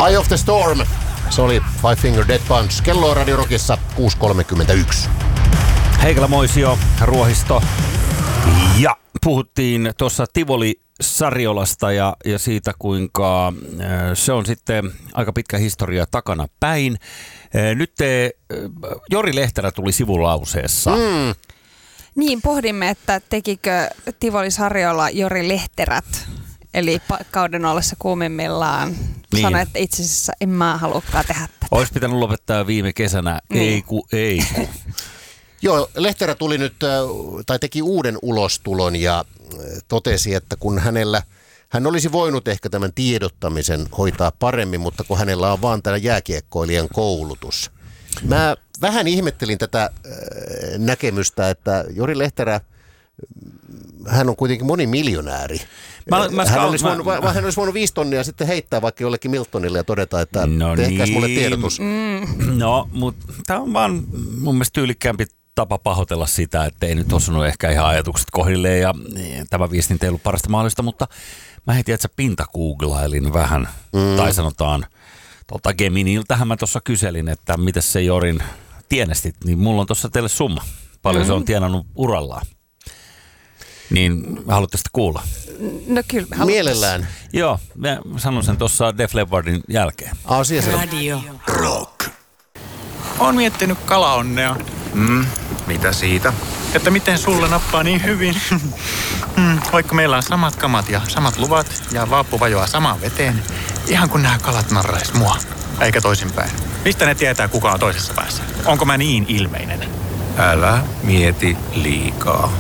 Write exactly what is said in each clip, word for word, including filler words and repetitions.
Eye of the Storm. Se oli Five Finger Death Punch. Kello on Radio Rockissa kuusi kolmekymmentäyksi. Heikelä Moisio, Ruohisto. Ja puhuttiin tuossa Tivoli-Sariolasta ja, ja siitä, kuinka äh, se on sitten aika pitkä historia takana päin. Äh, nyt te, äh, Jori Lehterä tuli sivulauseessa. Mm. Niin, pohdimme, että tekikö Tivoli-Sariola Jori Lehterät, eli kauden ollessa kuumimmillaan. Niin. Sanoi, että itse asiassa en mä halukaan tehdä tätä. Olisi pitänyt lopettaa viime kesänä. Niin. Ei ku, ei ku. Joo, Lehterä tuli nyt, tai teki uuden ulostulon ja totesi, että kun hänellä, hän olisi voinut ehkä tämän tiedottamisen hoitaa paremmin, mutta kun hänellä on vaan tämä jääkiekkoilijan koulutus. Mä vähän ihmettelin tätä näkemystä, että Jori Lehterä, hän on kuitenkin monimiljonääri. Mä, mä hän, olisi voinut, mä, hän olisi voinut viisi tonnia sitten heittää vaikka jollekin Miltonille ja todeta, että no tehkääs niin. mulle tiedotus. Mm. No, mutta tämä on vaan mun mielestä tyylikkäämpi tapa pahoitella sitä, että ei nyt osunut ehkä ihan ajatukset kohdilleen ja tämä viestintä ei ollut parasta mahdollista, mutta mä heti, että sä pinta-googlailin vähän, mm. tai sanotaan tuolta Geminiltähän mä tuossa kyselin, että miten se Jorin tienestit, niin mulla on tuossa teille summa. Paljon mm. se on tienannut urallaan. Niin haluatte sitä kuulla? No kyllä. Mielellään. Joo, mä sanon sen tuossa Def Leppardin jälkeen. Asia se Radio Rock. Oon miettinyt kalaonnea. Mm, mitä siitä? Että miten sulla nappaa niin hyvin. mm, vaikka meillä on samat kamat ja samat luvat ja vaappu vajoaa samaan veteen. Ihan kun nämä kalat narrais mua. Eikä toisinpäin. Mistä ne tietää, kuka on toisessa päässä? Onko mä niin ilmeinen? Älä mieti liikaa.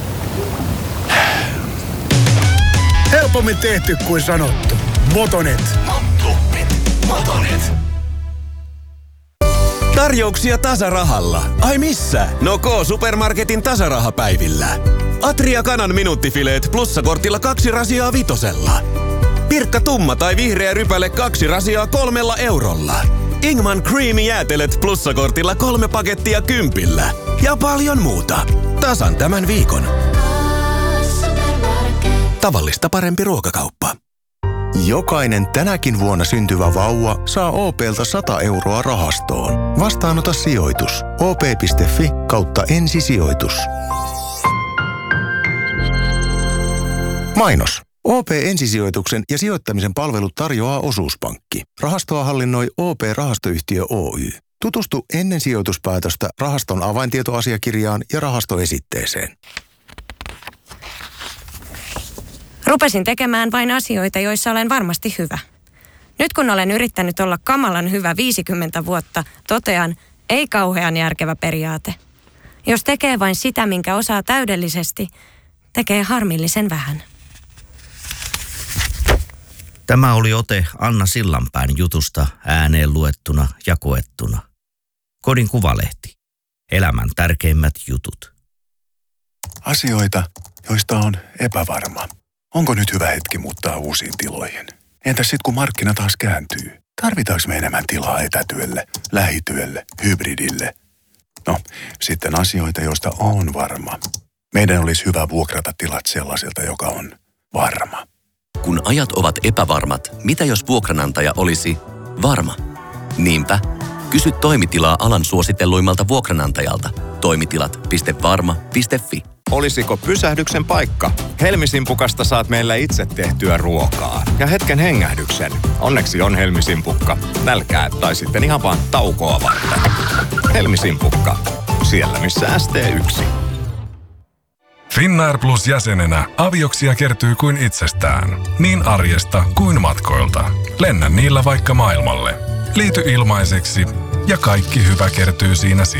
Helpommin tehty kuin sanottu. Motonet. Motonet. Motonet. Tarjouksia tasarahalla. Ai missä? No K-Supermarketin tasarahapäivillä. Atria kanan minuuttifileet plussakortilla kaksi rasiaa vitosella. Pirkka tumma tai vihreä rypäle kaksi rasiaa kolmella eurolla. Ingman Creamy jäätelet plussakortilla kolme pakettia kympillä. Ja paljon muuta. Tasan tämän viikon. Tavallista parempi ruokakauppa. Jokainen tänäkin vuonna syntyvä vauva saa O P:ltä sata euroa rahastoon. Vastaanota sijoitus. O P piste F I kautta ensisijoitus. Mainos. O P-ensisijoituksen ja sijoittamisen palvelut tarjoaa Osuuspankki. Rahastoa hallinnoi O P-rahastoyhtiö Oy. Tutustu ennen sijoituspäätöstä rahaston avaintietoasiakirjaan ja rahastoesitteeseen. Rupesin tekemään vain asioita, joissa olen varmasti hyvä. Nyt kun olen yrittänyt olla kamalan hyvä viisikymmentä vuotta, totean, ei kauhean järkevä periaate. Jos tekee vain sitä, minkä osaa täydellisesti, tekee harmillisen vähän. Tämä oli ote Anna Sillanpään jutusta ääneen luettuna ja koettuna. Kodin Kuvalehti. Elämän tärkeimmät jutut. Asioita, joista on epävarma. Onko nyt hyvä hetki muuttaa uusiin tiloihin? Entäs sit kun markkina taas kääntyy? Tarvitaanko me enemmän tilaa etätyölle, lähityölle, hybridille? No, sitten asioita, joista on varma. Meidän olisi hyvä vuokrata tilat sellaiselta, joka on varma. Kun ajat ovat epävarmat, mitä jos vuokranantaja olisi varma? Niinpä, kysy toimitilaa alan suositelluimmalta vuokranantajalta. Toimitilat piste varma piste fi. Olisiko pysähdyksen paikka? Helmisimpukasta saat meillä itse tehtyä ruokaa. Ja hetken hengähdyksen. Onneksi on Helmisimpukka. Nälkää tai sitten ihan vaan taukoa varten. Helmisimpukka. Siellä missä S T yksi. Finnair Plus jäsenenä avioksia kertyy kuin itsestään. Niin arjesta kuin matkoilta. Lennä niillä vaikka maailmalle. Liity ilmaiseksi ja kaikki hyvä kertyy siinä